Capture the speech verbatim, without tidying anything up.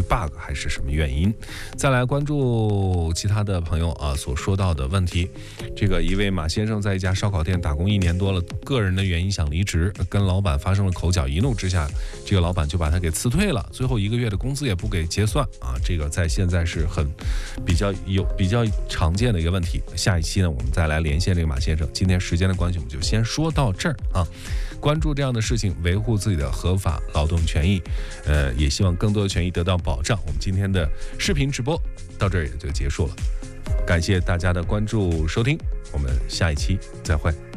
bug 还是什么原因？再来关注其他的朋友啊所说到的问题。这个一位马先生在一家烧烤店打工一年多了，个人的原因想离职，跟老板发生了口角，一怒之下，这个老板就把他给辞退了，最后一个月的工资也不给结算啊，这个在现在是很比较有比较常见的一个问题。下一期呢，我们再来连线这个马先生。今天时间的关系，我们就先说到这儿啊。关注这样的事情，维护自己的合法劳动权益，呃，也希望更多的权益得到保障。我们今天的视频直播到这儿也就结束了，感谢大家的关注收听，我们下一期再会。